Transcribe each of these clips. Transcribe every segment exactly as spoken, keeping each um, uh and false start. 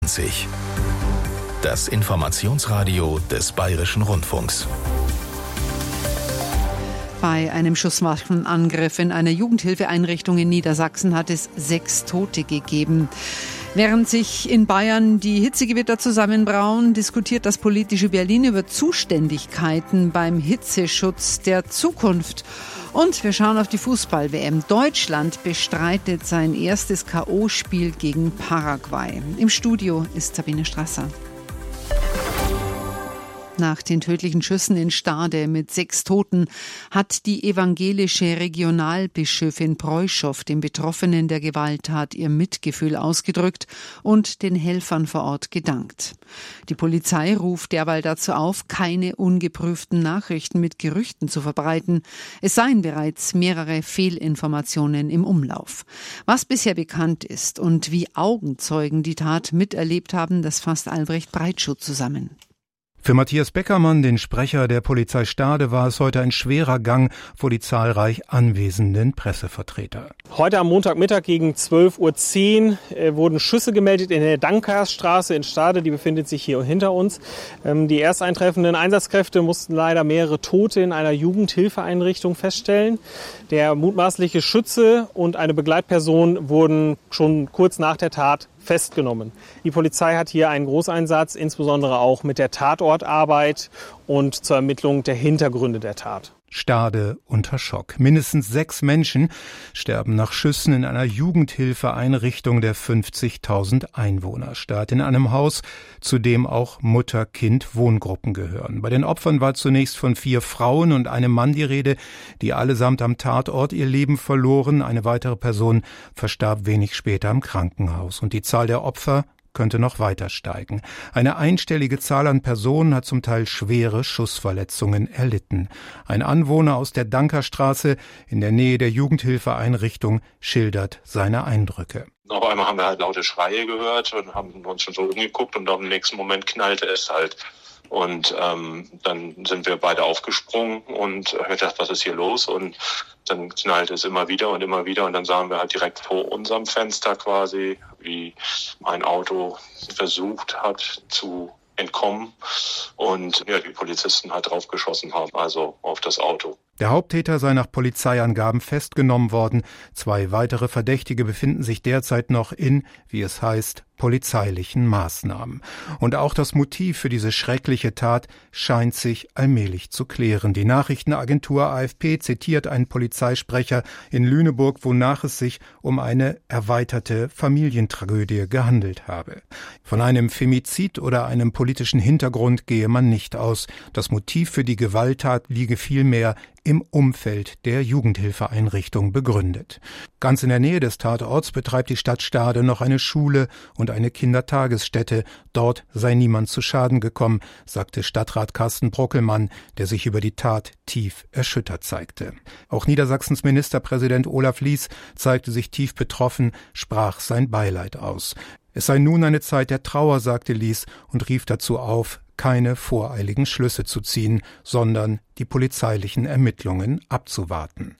zwanzig. Das Informationsradio des Bayerischen Rundfunks. Bei einem Schusswaffenangriff in einer Jugendhilfeeinrichtung in Niedersachsen hat es sechs Tote gegeben. Während sich in Bayern die Hitzegewitter zusammenbrauen, diskutiert das politische Berlin über Zuständigkeiten beim Hitzeschutz der Zukunft. Und wir schauen auf die Fußball-W M. Deutschland bestreitet sein erstes K O-Spiel gegen Paraguay. Im Studio ist Sabine Strasser. Nach den tödlichen Schüssen in Stade mit sechs Toten hat die evangelische Regionalbischöfin Preuschow den Betroffenen der Gewalttat ihr Mitgefühl ausgedrückt und den Helfern vor Ort gedankt. Die Polizei ruft derweil dazu auf, keine ungeprüften Nachrichten mit Gerüchten zu verbreiten. Es seien bereits mehrere Fehlinformationen im Umlauf. Was bisher bekannt ist und wie Augenzeugen die Tat miterlebt haben, das fasst Albrecht Breitschuh zusammen. Für Matthias Beckermann, den Sprecher der Polizei Stade, war es heute ein schwerer Gang vor die zahlreich anwesenden Pressevertreter. Heute am Montagmittag gegen zwölf Uhr zehn äh, wurden Schüsse gemeldet in der Dankersstraße in Stade. Die befindet sich hier hinter uns. Ähm, die erst eintreffenden Einsatzkräfte mussten leider mehrere Tote in einer Jugendhilfeeinrichtung feststellen. Der mutmaßliche Schütze und eine Begleitperson wurden schon kurz nach der Tat festgenommen. Die Polizei hat hier einen Großeinsatz, insbesondere auch mit der Tatortarbeit und zur Ermittlung der Hintergründe der Tat. Stade unter Schock. Mindestens sechs Menschen sterben nach Schüssen in einer Jugendhilfeeinrichtung der fünfzigtausend Einwohner Stadt, in einem Haus, zu dem auch Mutter-Kind-Wohngruppen gehören. Bei den Opfern war zunächst von vier Frauen und einem Mann die Rede, die allesamt am Tatort ihr Leben verloren. Eine weitere Person verstarb wenig später im Krankenhaus. Und die Zahl der Opfer könnte noch weiter steigen. Eine einstellige Zahl an Personen hat zum Teil schwere Schussverletzungen erlitten. Ein Anwohner aus der Dankerstraße in der Nähe der Jugendhilfeeinrichtung schildert seine Eindrücke. Auf einmal haben wir halt laute Schreie gehört und haben uns schon so umgeguckt und im nächsten Moment knallte es halt. Und ähm, dann sind wir beide aufgesprungen und ich dachte, was ist hier los? Und dann knallte es immer wieder und immer wieder und dann sahen wir halt direkt vor unserem Fenster quasi, wie ein Auto versucht hat zu entkommen und ja, die Polizisten halt draufgeschossen haben, also auf das Auto. Der Haupttäter sei nach Polizeiangaben festgenommen worden. Zwei weitere Verdächtige befinden sich derzeit noch in, wie es heißt, polizeilichen Maßnahmen. Und auch das Motiv für diese schreckliche Tat scheint sich allmählich zu klären. Die Nachrichtenagentur A F P zitiert einen Polizeisprecher in Lüneburg, wonach es sich um eine erweiterte Familientragödie gehandelt habe. Von einem Femizid oder einem politischen Hintergrund gehe man nicht aus. Das Motiv für die Gewalttat liege vielmehr im Umfeld der Jugendhilfeeinrichtung begründet. Ganz in der Nähe des Tatorts betreibt die Stadt Stade noch eine Schule und eine Kindertagesstätte. Dort sei niemand zu Schaden gekommen, sagte Stadtrat Carsten Brockelmann, der sich über die Tat tief erschüttert zeigte. Auch Niedersachsens Ministerpräsident Olaf Lies zeigte sich tief betroffen, sprach sein Beileid aus. Es sei nun eine Zeit der Trauer, sagte Lies und rief dazu auf, keine voreiligen Schlüsse zu ziehen, sondern die polizeilichen Ermittlungen abzuwarten.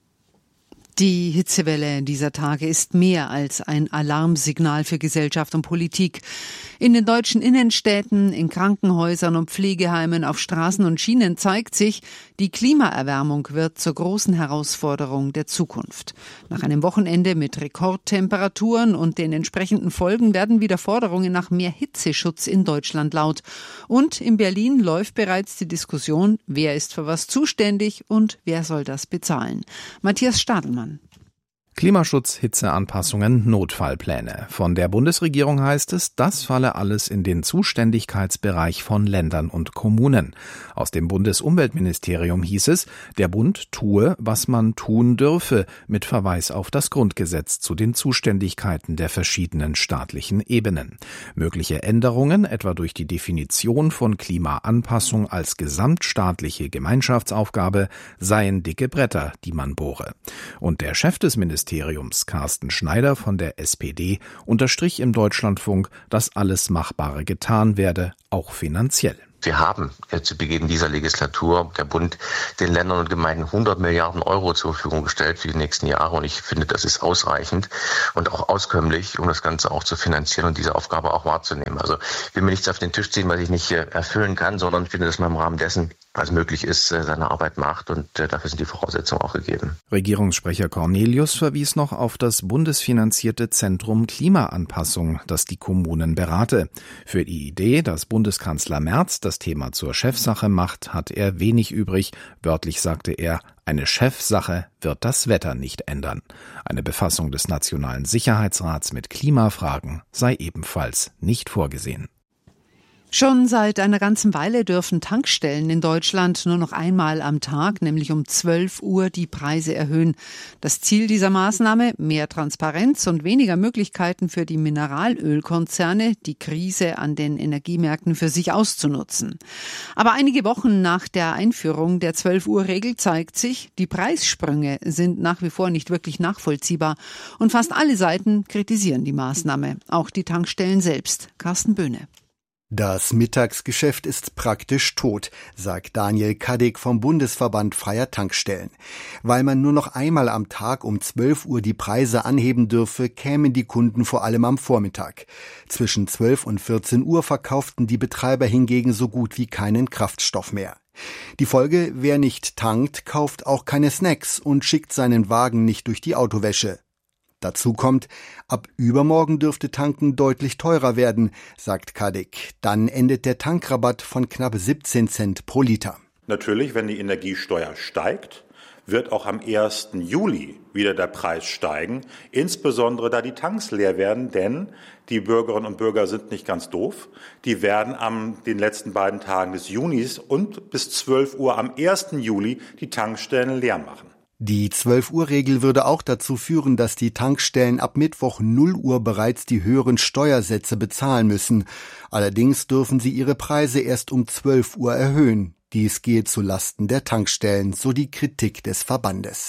Die Hitzewelle dieser Tage ist mehr als ein Alarmsignal für Gesellschaft und Politik. In den deutschen Innenstädten, in Krankenhäusern und Pflegeheimen, auf Straßen und Schienen zeigt sich, die Klimaerwärmung wird zur großen Herausforderung der Zukunft. Nach einem Wochenende mit Rekordtemperaturen und den entsprechenden Folgen werden wieder Forderungen nach mehr Hitzeschutz in Deutschland laut. Und in Berlin läuft bereits die Diskussion, wer ist für was zuständig und wer soll das bezahlen. Matthias Stadelmann. Klimaschutz, Hitzeanpassungen, Notfallpläne. Von der Bundesregierung heißt es, das falle alles in den Zuständigkeitsbereich von Ländern und Kommunen. Aus dem Bundesumweltministerium hieß es, der Bund tue, was man tun dürfe, mit Verweis auf das Grundgesetz zu den Zuständigkeiten der verschiedenen staatlichen Ebenen. Mögliche Änderungen, etwa durch die Definition von Klimaanpassung als gesamtstaatliche Gemeinschaftsaufgabe, seien dicke Bretter, die man bohre. Und der Chef des Ministeriums Ministeriums Carsten Schneider von der S P D unterstrich im Deutschlandfunk, dass alles Machbare getan werde, auch finanziell. Wir haben zu Beginn dieser Legislatur der Bund den Ländern und Gemeinden hundert Milliarden Euro zur Verfügung gestellt für die nächsten Jahre. Und ich finde, das ist ausreichend und auch auskömmlich, um das Ganze auch zu finanzieren und diese Aufgabe auch wahrzunehmen. Also ich will mir nichts auf den Tisch ziehen, was ich nicht erfüllen kann, sondern ich finde, dass man im Rahmen dessen, was möglich ist, seine Arbeit macht. Und dafür sind die Voraussetzungen auch gegeben. Regierungssprecher Cornelius verwies noch auf das bundesfinanzierte Zentrum Klimaanpassung, das die Kommunen berate. Für die Idee, dass Bundeskanzler Merz das Thema zur Chefsache macht, hat er wenig übrig. Wörtlich sagte er, eine Chefsache wird das Wetter nicht ändern. Eine Befassung des Nationalen Sicherheitsrats mit Klimafragen sei ebenfalls nicht vorgesehen. Schon seit einer ganzen Weile dürfen Tankstellen in Deutschland nur noch einmal am Tag, nämlich um zwölf Uhr, die Preise erhöhen. Das Ziel dieser Maßnahme: mehr Transparenz und weniger Möglichkeiten für die Mineralölkonzerne, die Krise an den Energiemärkten für sich auszunutzen. Aber einige Wochen nach der Einführung der zwölf Uhr Regel zeigt sich, die Preissprünge sind nach wie vor nicht wirklich nachvollziehbar. Und fast alle Seiten kritisieren die Maßnahme, auch die Tankstellen selbst. Carsten Böhne. Das Mittagsgeschäft ist praktisch tot, sagt Daniel Kadek vom Bundesverband Freier Tankstellen. Weil man nur noch einmal am Tag um zwölf Uhr die Preise anheben dürfe, kämen die Kunden vor allem am Vormittag. Zwischen zwölf und vierzehn Uhr verkauften die Betreiber hingegen so gut wie keinen Kraftstoff mehr. Die Folge: wer nicht tankt, kauft auch keine Snacks und schickt seinen Wagen nicht durch die Autowäsche. Dazu kommt, ab übermorgen dürfte Tanken deutlich teurer werden, sagt Kadek. Dann endet der Tankrabatt von knapp siebzehn Cent pro Liter. Natürlich, wenn die Energiesteuer steigt, wird auch am ersten Juli wieder der Preis steigen, insbesondere da die Tanks leer werden, denn die Bürgerinnen und Bürger sind nicht ganz doof. Die werden an den letzten beiden Tagen des Junis und bis zwölf Uhr am ersten Juli die Tankstellen leer machen. Die zwölf Uhr Regel würde auch dazu führen, dass die Tankstellen ab Mittwoch null Uhr bereits die höheren Steuersätze bezahlen müssen. Allerdings dürfen sie ihre Preise erst um zwölf Uhr erhöhen. Dies gehe zu Lasten der Tankstellen, so die Kritik des Verbandes.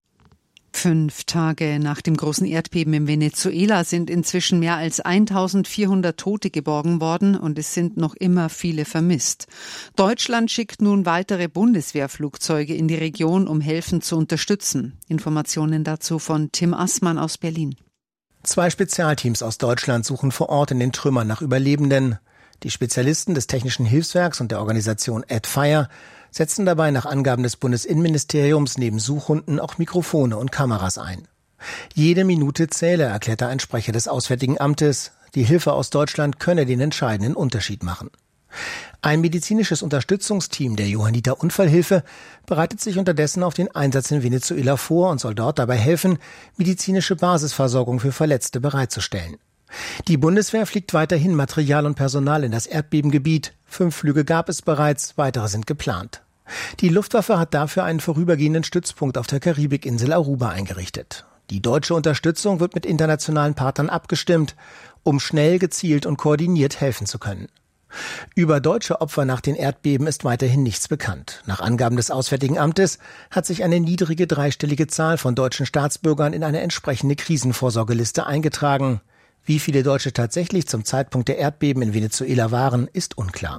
Fünf Tage nach dem großen Erdbeben in Venezuela sind inzwischen mehr als eintausendvierhundert Tote geborgen worden und es sind noch immer viele vermisst. Deutschland schickt nun weitere Bundeswehrflugzeuge in die Region, um helfend zu unterstützen. Informationen dazu von Tim Assmann aus Berlin. Zwei Spezialteams aus Deutschland suchen vor Ort in den Trümmern nach Überlebenden. Die Spezialisten des Technischen Hilfswerks und der Organisation Add Fire setzen dabei nach Angaben des Bundesinnenministeriums neben Suchhunden auch Mikrofone und Kameras ein. Jede Minute zähle, erklärte ein Sprecher des Auswärtigen Amtes. Die Hilfe aus Deutschland könne den entscheidenden Unterschied machen. Ein medizinisches Unterstützungsteam der Johanniter Unfallhilfe bereitet sich unterdessen auf den Einsatz in Venezuela vor und soll dort dabei helfen, medizinische Basisversorgung für Verletzte bereitzustellen. Die Bundeswehr fliegt weiterhin Material und Personal in das Erdbebengebiet. Fünf Flüge gab es bereits, weitere sind geplant. Die Luftwaffe hat dafür einen vorübergehenden Stützpunkt auf der Karibikinsel Aruba eingerichtet. Die deutsche Unterstützung wird mit internationalen Partnern abgestimmt, um schnell, gezielt und koordiniert helfen zu können. Über deutsche Opfer nach den Erdbeben ist weiterhin nichts bekannt. Nach Angaben des Auswärtigen Amtes hat sich eine niedrige dreistellige Zahl von deutschen Staatsbürgern in eine entsprechende Krisenvorsorgeliste eingetragen. Wie viele Deutsche tatsächlich zum Zeitpunkt der Erdbeben in Venezuela waren, ist unklar.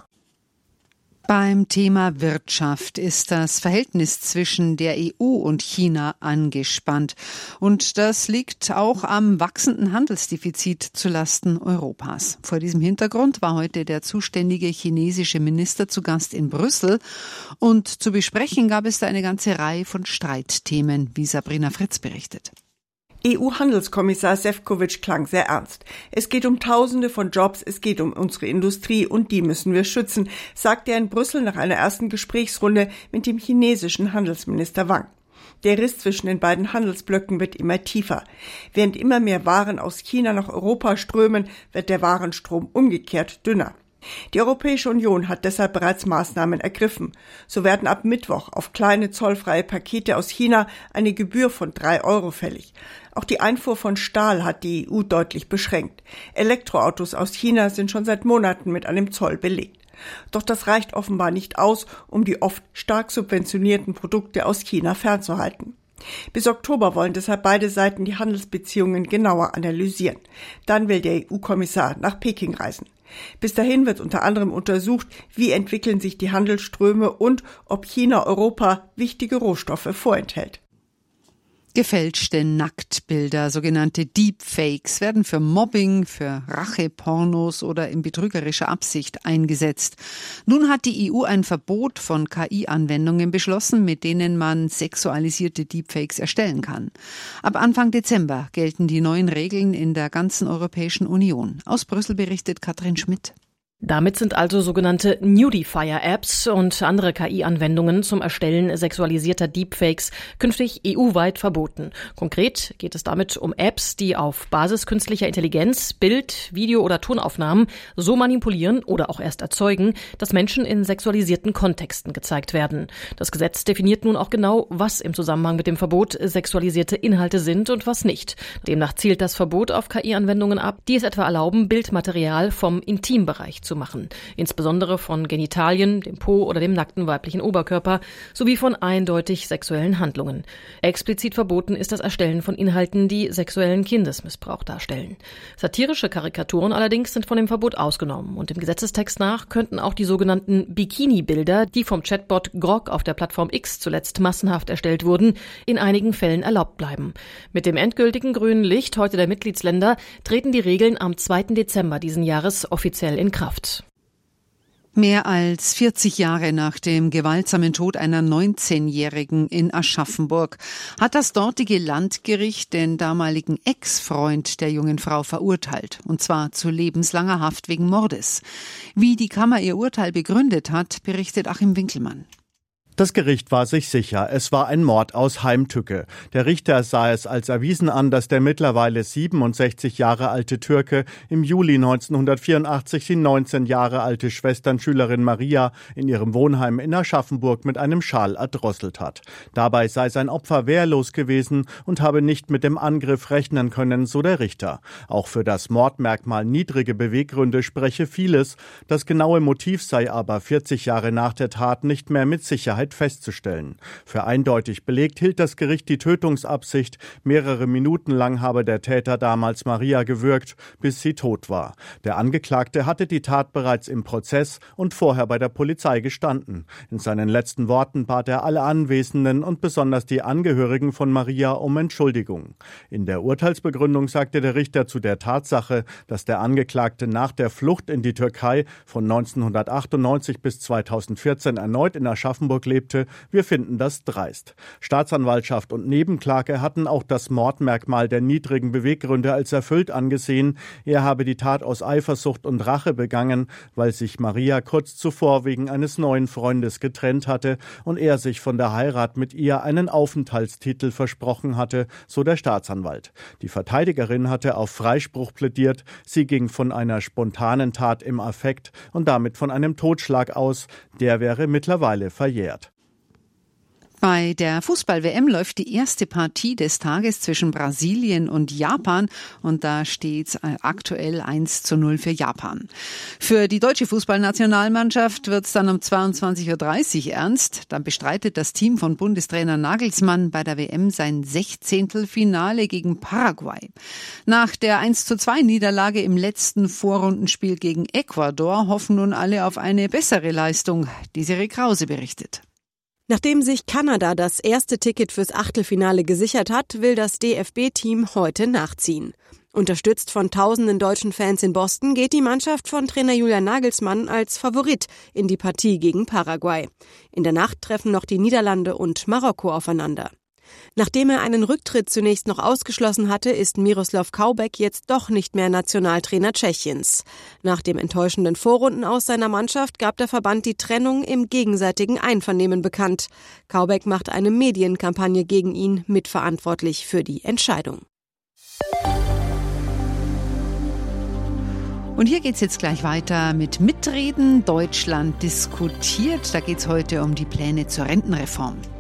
Beim Thema Wirtschaft ist das Verhältnis zwischen der E U und China angespannt. Und das liegt auch am wachsenden Handelsdefizit zulasten Europas. Vor diesem Hintergrund war heute der zuständige chinesische Minister zu Gast in Brüssel. Und zu besprechen gab es da eine ganze Reihe von Streitthemen, wie Sabrina Fritz berichtet. E U-Handelskommissar Šefčovič klang sehr ernst. Es geht um Tausende von Jobs, es geht um unsere Industrie und die müssen wir schützen, sagte er in Brüssel nach einer ersten Gesprächsrunde mit dem chinesischen Handelsminister Wang. Der Riss zwischen den beiden Handelsblöcken wird immer tiefer. Während immer mehr Waren aus China nach Europa strömen, wird der Warenstrom umgekehrt dünner. Die Europäische Union hat deshalb bereits Maßnahmen ergriffen. So werden ab Mittwoch auf kleine zollfreie Pakete aus China eine Gebühr von drei Euro fällig. Auch die Einfuhr von Stahl hat die E U deutlich beschränkt. Elektroautos aus China sind schon seit Monaten mit einem Zoll belegt. Doch das reicht offenbar nicht aus, um die oft stark subventionierten Produkte aus China fernzuhalten. Bis Oktober wollen deshalb beide Seiten die Handelsbeziehungen genauer analysieren. Dann will der E U-Kommissar nach Peking reisen. Bis dahin wird unter anderem untersucht, wie entwickeln sich die Handelsströme und ob China Europa wichtige Rohstoffe vorenthält. Gefälschte Nacktbilder, sogenannte Deepfakes, werden für Mobbing, für Rachepornos oder in betrügerischer Absicht eingesetzt. Nun hat die E U ein Verbot von K I-Anwendungen beschlossen, mit denen man sexualisierte Deepfakes erstellen kann. Ab Anfang Dezember gelten die neuen Regeln in der ganzen Europäischen Union. Aus Brüssel berichtet Katrin Schmidt. Damit sind also sogenannte Nudifier-Apps und andere K I-Anwendungen zum Erstellen sexualisierter Deepfakes künftig E U-weit verboten. Konkret geht es damit um Apps, die auf Basis künstlicher Intelligenz Bild-, Video- oder Tonaufnahmen so manipulieren oder auch erst erzeugen, dass Menschen in sexualisierten Kontexten gezeigt werden. Das Gesetz definiert nun auch genau, was im Zusammenhang mit dem Verbot sexualisierte Inhalte sind und was nicht. Demnach zielt das Verbot auf K I-Anwendungen ab, die es etwa erlauben, Bildmaterial vom Intimbereich zu machen, insbesondere von Genitalien, dem Po oder dem nackten weiblichen Oberkörper, sowie von eindeutig sexuellen Handlungen. Explizit verboten ist das Erstellen von Inhalten, die sexuellen Kindesmissbrauch darstellen. Satirische Karikaturen allerdings sind von dem Verbot ausgenommen und dem Gesetzestext nach könnten auch die sogenannten Bikini-Bilder, die vom Chatbot Grok auf der Plattform X zuletzt massenhaft erstellt wurden, in einigen Fällen erlaubt bleiben. Mit dem endgültigen grünen Licht heute der Mitgliedsländer treten die Regeln am zweiten Dezember diesen Jahres offiziell in Kraft. Mehr als vierzig Jahre nach dem gewaltsamen Tod einer neunzehnjährigen in Aschaffenburg hat das dortige Landgericht den damaligen Ex-Freund der jungen Frau verurteilt, und zwar zu lebenslanger Haft wegen Mordes. Wie die Kammer ihr Urteil begründet hat, berichtet Achim Winkelmann. Das Gericht war sich sicher, es war ein Mord aus Heimtücke. Der Richter sah es als erwiesen an, dass der mittlerweile siebenundsechzig Jahre alte Türke im Juli neunzehnhundertvierundachtzig die neunzehn Jahre alte Schwesternschülerin Maria in ihrem Wohnheim in Aschaffenburg mit einem Schal erdrosselt hat. Dabei sei sein Opfer wehrlos gewesen und habe nicht mit dem Angriff rechnen können, so der Richter. Auch für das Mordmerkmal niedrige Beweggründe spreche vieles. Das genaue Motiv sei aber vierzig Jahre nach der Tat nicht mehr mit Sicherheit festzustellen. Für eindeutig belegt hielt das Gericht die Tötungsabsicht. Mehrere Minuten lang habe der Täter damals Maria gewürgt, bis sie tot war. Der Angeklagte hatte die Tat bereits im Prozess und vorher bei der Polizei gestanden. In seinen letzten Worten bat er alle Anwesenden und besonders die Angehörigen von Maria um Entschuldigung. In der Urteilsbegründung sagte der Richter zu der Tatsache, dass der Angeklagte nach der Flucht in die Türkei von neunzehnhundertachtundneunzig bis zweitausendvierzehn erneut in Aschaffenburg lebte. Wir finden das dreist. Staatsanwaltschaft und Nebenklage hatten auch das Mordmerkmal der niedrigen Beweggründe als erfüllt angesehen. Er habe die Tat aus Eifersucht und Rache begangen, weil sich Maria kurz zuvor wegen eines neuen Freundes getrennt hatte und er sich von der Heirat mit ihr einen Aufenthaltstitel versprochen hatte, so der Staatsanwalt. Die Verteidigerin hatte auf Freispruch plädiert. Sie ging von einer spontanen Tat im Affekt und damit von einem Totschlag aus. Der wäre mittlerweile verjährt. Bei der Fußball-W M läuft die erste Partie des Tages zwischen Brasilien und Japan und da steht es aktuell eins zu null für Japan. Für die deutsche Fußballnationalmannschaft wird es dann um zweiundzwanzig Uhr dreißig ernst. Dann bestreitet das Team von Bundestrainer Nagelsmann bei der W M sein Sechzehntelfinale gegen Paraguay. Nach der eins zu zwei Niederlage im letzten Vorrundenspiel gegen Ecuador hoffen nun alle auf eine bessere Leistung. Desiree Krause berichtet. Nachdem sich Kanada das erste Ticket fürs Achtelfinale gesichert hat, will das D F B-Team heute nachziehen. Unterstützt von tausenden deutschen Fans in Boston geht die Mannschaft von Trainer Julian Nagelsmann als Favorit in die Partie gegen Paraguay. In der Nacht treffen noch die Niederlande und Marokko aufeinander. Nachdem er einen Rücktritt zunächst noch ausgeschlossen hatte, ist Miroslav Kaubeck jetzt doch nicht mehr Nationaltrainer Tschechiens. Nach dem enttäuschenden Vorrundenaus seiner Mannschaft gab der Verband die Trennung im gegenseitigen Einvernehmen bekannt. Kaubeck macht eine Medienkampagne gegen ihn mitverantwortlich für die Entscheidung. Und hier geht's jetzt gleich weiter mit Mitreden. Deutschland diskutiert. Da geht's heute um die Pläne zur Rentenreform.